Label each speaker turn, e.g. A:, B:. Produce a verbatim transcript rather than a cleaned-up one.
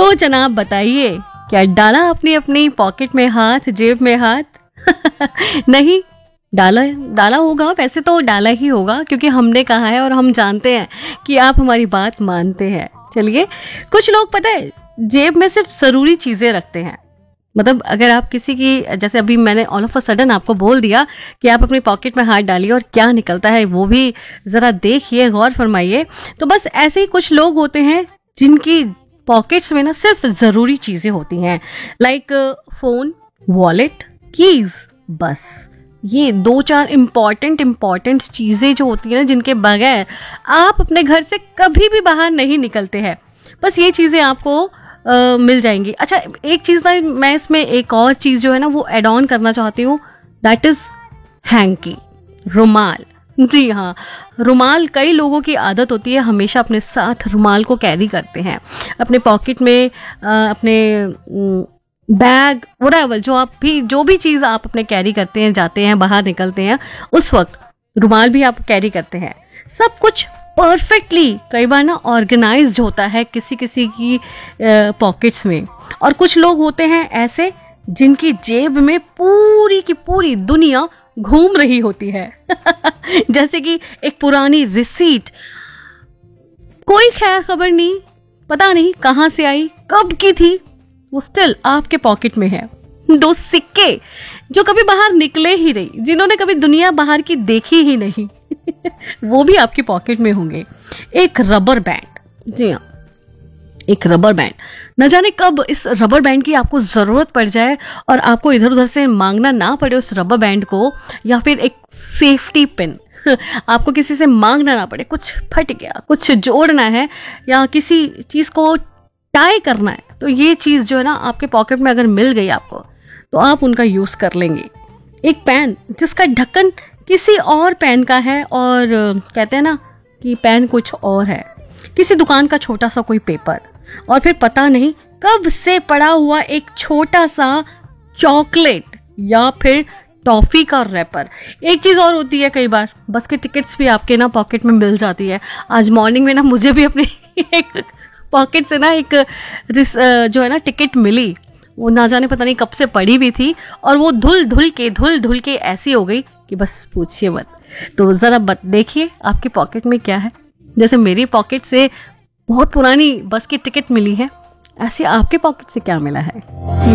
A: तो जनाब बताइए, क्या डाला आपने अपनी पॉकेट में हाथ, जेब में हाथ? नहीं डाला डाला होगा, वैसे तो डाला ही होगा क्योंकि हमने कहा है और हम जानते हैं कि आप हमारी बात मानते हैं। चलिए, कुछ लोग पता है जेब में सिर्फ ज़रूरी चीज़ें रखते हैं। मतलब अगर आप किसी की, जैसे अभी मैंने ऑल ऑफ अ सडन आपको बोल दिया कि आप अपनी पॉकेट में हाथ डालिए और क्या निकलता है वो भी ज़रा देखिए, गौर फरमाइए। तो बस ऐसे ही कुछ लोग होते हैं जिनकी पॉकेट्स में ना सिर्फ ज़रूरी चीज़ें होती हैं, लाइक फ़ोन, वॉलेट, कीज़। बस ये दो चार इम्पॉर्टेंट इम्पॉर्टेंट चीज़ें जो होती हैं ना, जिनके बगैर आप अपने घर से कभी भी बाहर नहीं निकलते हैं। बस ये चीज़ें आपको Uh, मिल जाएंगी। अच्छा, एक चीज़ ना मैं इसमें एक और चीज़ जो है ना वो एड ऑन करना चाहती हूँ, दैट इज़ हैंकी, रुमाल। जी हाँ, रुमाल। कई लोगों की आदत होती है हमेशा अपने साथ रुमाल को कैरी करते हैं अपने पॉकेट में, आ, अपने बैग, व्हाटएवर जो आप भी जो भी चीज़ आप अपने कैरी करते हैं, जाते हैं बाहर निकलते हैं, उस वक्त रुमाल भी आप कैरी करते हैं। सब कुछ परफेक्टली कई बार ना ऑर्गेनाइज्ड होता है किसी किसी की पॉकेट्स में, और कुछ लोग होते हैं ऐसे जिनकी जेब में पूरी की पूरी दुनिया घूम रही होती है। जैसे कि एक पुरानी रिसीट, कोई खैर खबर नहीं, पता नहीं कहाँ से आई, कब की थी, वो स्टिल आपके पॉकेट में है। दो सिक्के जो कभी बाहर निकले ही नहीं, जिन्होंने कभी दुनिया बाहर की देखी ही नहीं, वो भी आपकी पॉकेट में होंगे। एक रबर बैंड, जी हाँ, एक रबर बैंड। न जाने कब इस रबर बैंड की आपको ज़रूरत पड़ जाए और आपको इधर उधर से मांगना ना पड़े उस रबर बैंड को, या फिर एक सेफ्टी पिन, आपको किसी से मांगना ना पड़े, कुछ फट गया, कुछ जोड़ना है या किसी चीज़ को टाई करना है, तो ये चीज़ जो है ना आपके पॉकेट में अगर मिल गई आपको, तो आप उनका यूज़ कर लेंगे। एक पेन जिसका ढक्कन किसी और पेन का है, और कहते हैं ना कि पेन कुछ और है, किसी दुकान का छोटा सा कोई पेपर, और फिर पता नहीं कब से पड़ा हुआ एक छोटा सा चॉकलेट या फिर टॉफ़ी का रैपर। एक चीज़ और होती है, कई बार बस की टिकट्स भी आपके ना पॉकेट में मिल जाती है। आज मॉर्निंग में ना मुझे भी अपने एक पॉकेट से ना एक जो है ना टिकट मिली, वो ना जाने पता नहीं कब से पड़ी हुई थी, और वो धुल धुल के धुल धुल के ऐसी हो गई कि बस पूछिए मत। तो ज़रा देखिए आपकी पॉकेट में क्या है। जैसे मेरी पॉकेट से बहुत पुरानी बस की टिकट मिली है, ऐसे आपके पॉकेट से क्या मिला है?